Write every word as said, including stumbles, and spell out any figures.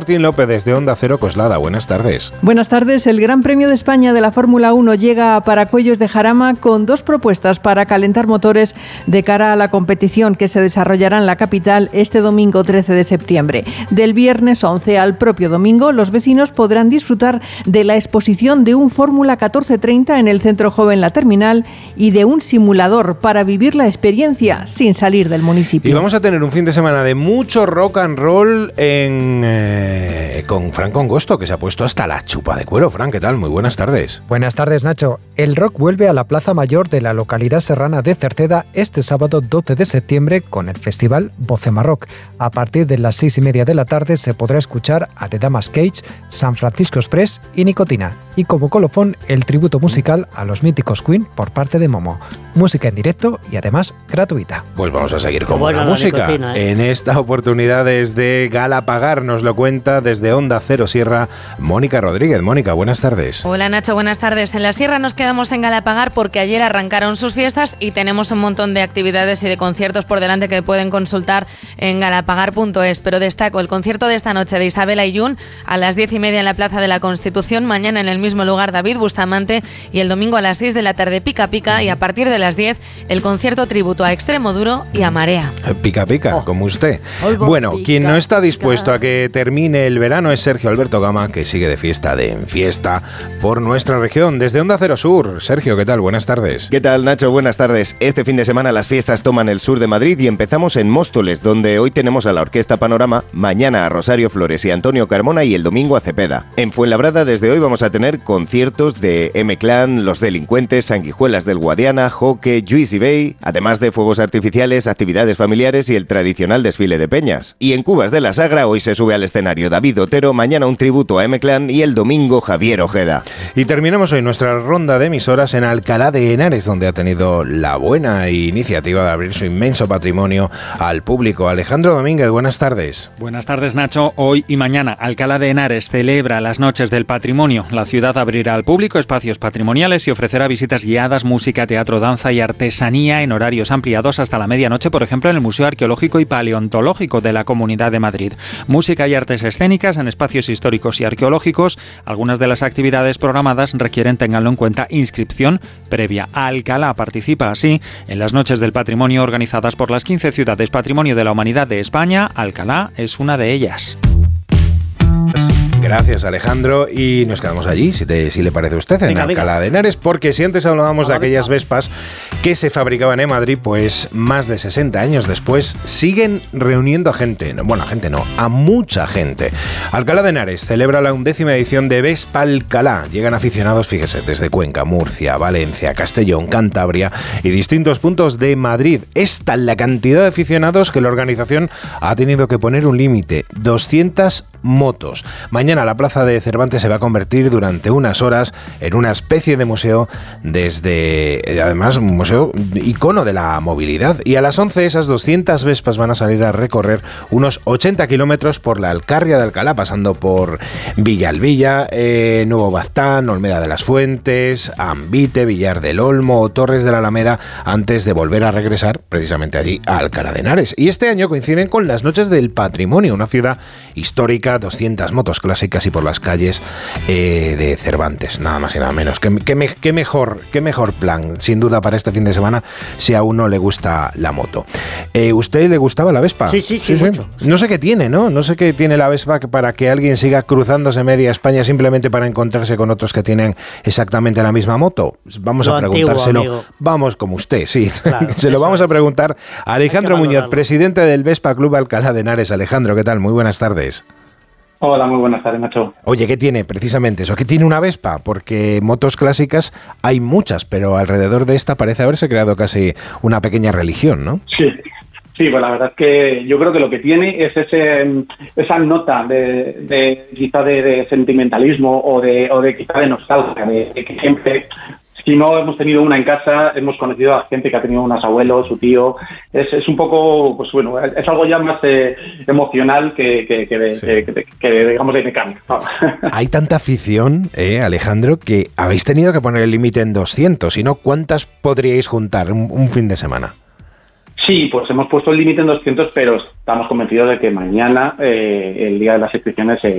Martín López desde Onda Cero Coslada. Buenas tardes. Buenas tardes. El Gran Premio de España de la Fórmula uno llega a Paracuellos de Jarama con dos propuestas para calentar motores de cara a la competición que se desarrollará en la capital este domingo trece de septiembre. Del viernes once al propio domingo, los vecinos podrán disfrutar de la exposición de un Fórmula catorce treinta en el Centro Joven La Terminal y de un simulador para vivir la experiencia sin salir del municipio. Y vamos a tener un fin de semana de mucho rock and roll en, eh, con Fran Congosto, que se ha puesto hasta la chupa de cuero. Fran, ¿qué tal? Muy buenas tardes. Buenas tardes, Nacho. El rock vuelve a la Plaza Mayor de la localidad serrana de Cerceda este sábado doce de septiembre con el festival Vocema Rock. A partir de las seis y media de la tarde se podrá escuchar a The Damas Cage, San Francisco Express y Nicotina. Y como colofón, el tributo musical a los míticos Queen por parte de Momo. Música en directo y además gratuita. Pues vamos a seguir con bueno, buena la música. nicotina, ¿eh? En esta oportunidad desde Galapagar nos lo cuenta desde Onda Cero Sierra Mónica Rodríguez. Mónica, buenas tardes. Hola Nacho, buenas tardes. En la Sierra nos quedamos en Galapagar porque ayer arrancaron sus fiestas y tenemos un montón de actividades y de conciertos por delante que pueden consultar en galapagar punto es. Pero destaco el concierto de esta noche de Isabel Aiyún a las diez y media en la Plaza de la Constitución, mañana en el mismo lugar David Bustamante y el domingo a las seis de la tarde Pica Pica y a partir de las diez el concierto tributo a Extremoduro y a Marea. Pica pica, Oh. como usted. Oigo, Bueno, pica, quien no está dispuesto pica. a que termine el verano es Sergio Alberto Gama, que sigue de fiesta de en fiesta por nuestra región. Desde Onda Cero Sur. Sergio, ¿qué tal? Buenas tardes. ¿Qué tal, Nacho? Buenas tardes. Este fin de semana las fiestas toman el sur de Madrid y empezamos en Móstoles, donde hoy tenemos a la Orquesta Panorama, mañana a Rosario Flores y Antonio Carmona y el domingo a Cepeda. En Fuenlabrada desde hoy vamos a tener conciertos de M-Clan, Los Delincuentes, Sanguijuelas del Guadiana, Joque, Juicy Bay, además de fuegos artificiales, actividades familiares y el tradicional desfile de peñas. Y en Cubas de la Sagra hoy se sube al escenario David Otero, mañana un tributo a M-Clan y el domingo Javier Ojeda. Y terminamos hoy nuestra ronda de emisoras en Alcalá de Henares, donde ha tenido la buena iniciativa de abrir su inmenso patrimonio al público. Alejandro Domínguez, buenas tardes. Buenas tardes, Nacho. Hoy y mañana Alcalá de Henares celebra las Noches del Patrimonio. La ciudad abrirá al público espacios patrimoniales y ofrecerá visitas guiadas, música, teatro, danza y artesanía en horarios ampliados hasta la medianoche, por ejemplo, en el Museo Arqueológico y Paleontológico de la Comunidad de Madrid. Música y artes escénicas en espacios históricos y arqueológicos. Algunas de las actividades programadas requieren, ténganlo en cuenta, inscripción previa. Alcalá participa así en las Noches del Patrimonio organizadas por las quince ciudades Patrimonio de la Humanidad de España. Alcalá es una de ellas. Gracias, Alejandro, y nos quedamos allí, si, te, si le parece a usted, en Venga, Alcalá venga. de Henares, porque si antes hablábamos A de la aquellas Vespa. Vespas que se fabricaban en Madrid, pues más de sesenta años después siguen reuniendo a gente, no, bueno, a gente no, a mucha gente. Alcalá de Henares celebra la undécima edición de Vespa Alcalá. Llegan aficionados, fíjese, desde Cuenca, Murcia, Valencia, Castellón, Cantabria y distintos puntos de Madrid. Es tal la cantidad de aficionados que la organización ha tenido que poner un límite, doscientas motos. Mañana la plaza de Cervantes se va a convertir durante unas horas en una especie de museo, desde, además, un museo icono de la movilidad. Y a las once esas doscientas Vespas van a salir a recorrer unos ochenta kilómetros por la Alcarria de Alcalá, pasando por Villalvilla, eh, Nuevo Baztán, Olmeda de las Fuentes, Ambite, Villar del Olmo o Torres de la Alameda, antes de volver a regresar precisamente allí a Alcalá de Henares. Y este año coinciden con las Noches del Patrimonio, una ciudad histórica, doscientas motos clásicas y por las calles eh, de Cervantes, nada más y nada menos. ¿Qué, qué, me, qué, mejor, qué mejor plan, sin duda, para este fin de semana, si a uno le gusta la moto. Eh, ¿Usted le gustaba la Vespa? Sí, sí, sí, mucho. No sé qué tiene, ¿no? No sé qué tiene la Vespa para que alguien siga cruzándose media España simplemente para encontrarse con otros que tienen exactamente la misma moto. Vamos Lo a antiguo, preguntárselo. amigo. Vamos como usted, sí. Claro, Se lo eso vamos a es. preguntar a Alejandro Hay que Muñoz, valorarlo. presidente del Vespa Club Alcalá de Henares. Alejandro, ¿qué tal? Muy buenas tardes. Hola, muy buenas tardes, Nacho. Oye, ¿qué tiene precisamente eso? ¿Qué tiene una Vespa? Porque motos clásicas hay muchas, pero alrededor de esta parece haberse creado casi una pequeña religión, ¿no? Sí, sí, pues la verdad es que yo creo que lo que tiene es ese esa nota de, de quizá de, de sentimentalismo o de, o de quizá de nostalgia, de, de que siempre, si no hemos tenido una en casa, hemos conocido a gente que ha tenido unos abuelos, su tío. Es, es un poco, pues bueno, es, es algo ya más eh, emocional que, que, que, de, Sí. que, que, que digamos, de mecánica. Hay tanta afición, eh, Alejandro, que habéis tenido que poner el límite en doscientos. Si no, ¿cuántas podríais juntar un, un fin de semana? Sí, pues hemos puesto el límite en doscientos, pero estamos convencidos de que mañana, eh, el día de las inscripciones, eh,